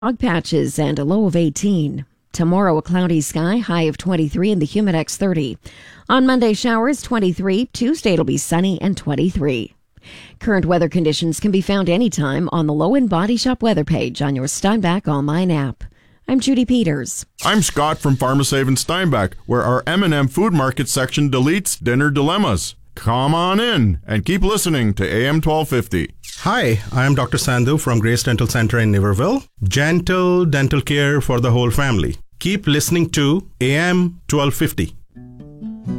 Fog patches and a low of 18. Tomorrow, a cloudy sky, high of 23 and the Humidex 30. On Monday, showers 23. Tuesday, it'll be sunny and 23. Current weather conditions can be found anytime on the Low End Body Shop weather page on your Steinbach online app. I'm Judy Peters. I'm Scott from Pharmasave in Steinbach, where our M&M Food Market section deletes dinner dilemmas. Come on in and keep listening to AM 1250. Hi, I am Dr. Sandhu from Grace Dental Center in Niverville. Gentle dental care for the whole family. Keep listening to AM 1250.